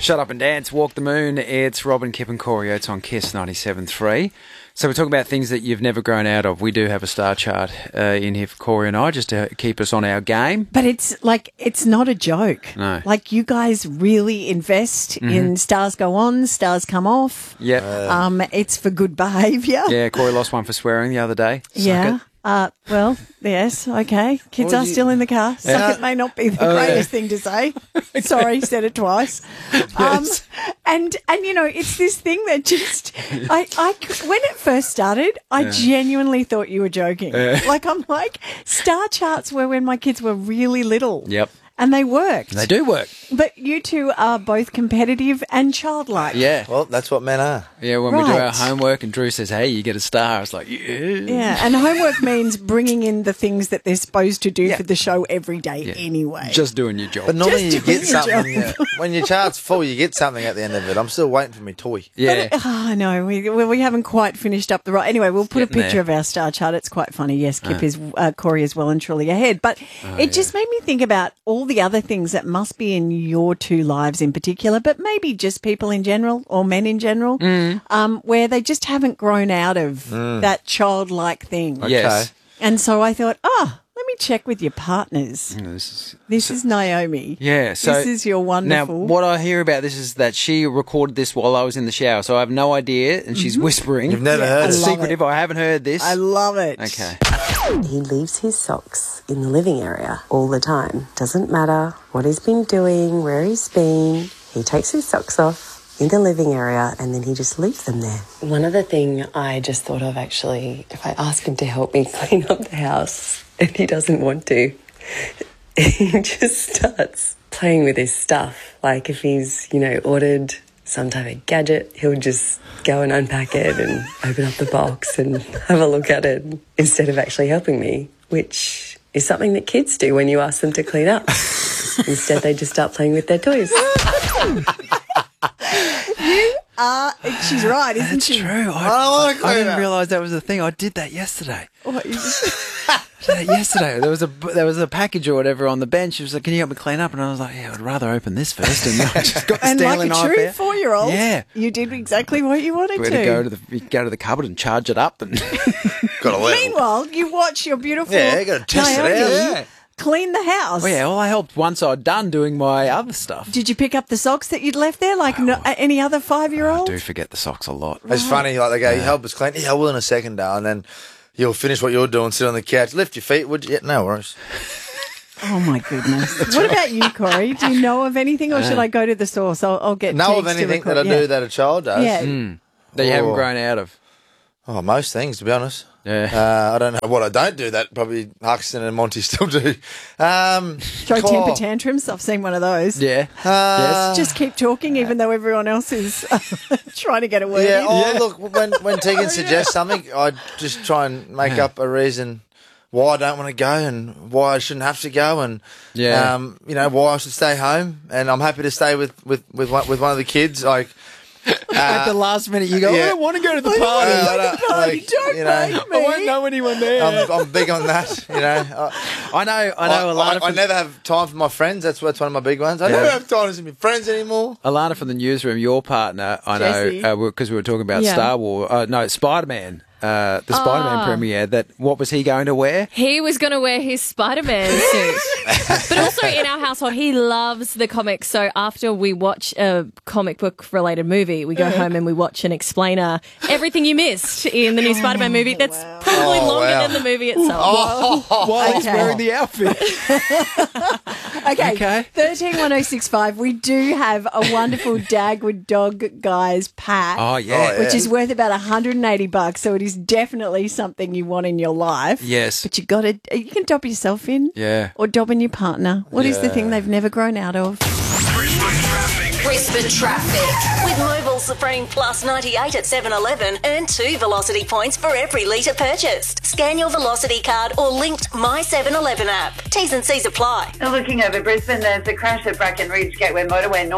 Shut Up and Dance, Walk the Moon. It's Robin, Kip and Corey Oates on KISS 97.3. So we're talking about things that you've never grown out of. We do have a star chart in here for Corey and I, just to keep us on our game. But it's not a joke. No. Like, you guys really invest in stars go on, stars come off. Yeah. It's for good behaviour. Yeah, Corey lost one for swearing the other day. Suck Yeah. it. Well, yes, okay. Kids are still in the car. Suck it may not be the greatest thing to say. Sorry, said it twice. Yes. And you know, it's this thing that just, I when it first started, I genuinely thought you were joking. Like, I'm like, star charts were when my kids were really little. Yep. And they worked. They do work. But you two are both competitive and childlike. Yeah. Well, that's what men are. Yeah, when we do Right. our homework and Drew says, hey, you get a star, it's like, yeah. Yeah, and homework means bringing in the things that they're supposed to do for the show every day anyway. Just doing your job. But normally you Just get doing your something. When your chart's full, you get something at the end of it. I'm still waiting for my toy. Yeah. Oh, no, we haven't quite finished up the right. Anyway, we'll put Getting a picture of our star chart. It's quite funny. Yes, Corey is well and truly ahead. But it just made me think about all the other things that must be in your two lives in particular, but maybe just people in general or men in general, where they just haven't grown out of that childlike thing. Yes. And so I thought, let me check with your partners. This is Naomi. Yeah, so this is your wonderful. Now, what I hear about this is that she recorded this while I was in the shower, so I have no idea, and she's whispering. You've never heard It's it. secretive. I haven't heard this. I love it. Okay. He leaves his socks in the living area all the time. Doesn't matter what he's been doing, where he's been. He takes his socks off in the living area and then he just leaves them there. One other thing I just thought of, actually, if I ask him to help me clean up the house and he doesn't want to, he just starts playing with his stuff. Like, if he's, ordered some type of gadget, he'll just go and unpack it and open up the box and have a look at it instead of actually helping me, which is something that kids do when you ask them to clean up. Instead, they just start playing with their toys. She's right, isn't That's she? true. I I didn't realise that was a thing. I did that yesterday. Yesterday, there was a package or whatever on the bench. She was like, "Can you help me clean up?" And I was like, "Yeah, I'd rather open this first." And I just got the And Stanley like a knife true out. 4-year-old, Yeah. you did exactly what you wanted We to. had to go to the cupboard and charge it up, and Got a level. Meanwhile, you watch your beautiful Yeah, you got to test it out. Naomi Yeah. clean the house. well, I helped once I'd done doing my other stuff. Did you pick up the socks that you'd left there like any other 5-year-old? I do forget the socks a lot. It's funny, like they go, you help us clean. Yeah, I will in a second, darling. And then you'll finish what you're doing, sit on the couch, lift your feet, would you? Yeah, no worries. Oh, my goodness. What about you, Corey? Do you know of anything, or should I go to the source? I'll get Know of Teagues to anything record. that I do that a child does? Yeah. That you haven't Oh. grown out of. Oh, most things, to be honest. Yeah. I don't know what I don't do that probably Huxton and Monty still do. Throw temper tantrums. I've seen one of those. Yeah. Yes. Just keep talking, even though everyone else is trying to get a word Yeah, in. look, when Tegan suggests something, I just try and make up a reason why I don't want to go and why I shouldn't have to go and why I should stay home. And I'm happy to stay with one of the kids. Like At the last minute, you go, I don't want to go to the party. Don't make me. I won't know anyone there. I'm big on that. I know. I never have time for my friends. That's one of my big ones. I never have time to see my friends anymore. Alana from the newsroom, your partner, I Jesse. know, because we were talking about Star Wars. Spider-Man. The Spider-Man premiere. What was he going to wear? He was going to wear his Spider-Man suit. But also in our household, he loves the comics. So after we watch a comic book related movie, we go home and we watch an explainer. Everything you missed in the new Spider-Man movie. That's probably longer than the movie itself. While he's wearing the outfit. Okay. 131065. We do have a wonderful Dagwood Dog Guys pack. Oh, yeah. Which is worth about $180. So it is definitely something you want in your life. Yes. But you can dob yourself in. Yeah. Or dob in your partner. What is the thing they've never grown out of? Brisbane Traffic. With Mobil Supreme Plus 98 at 7-Eleven, earn 2 Velocity points for every litre purchased. Scan your Velocity card or linked My 7-Eleven app. T's and C's apply. Now looking over Brisbane, there's a crash at Bracken Ridge Gateway Motorway.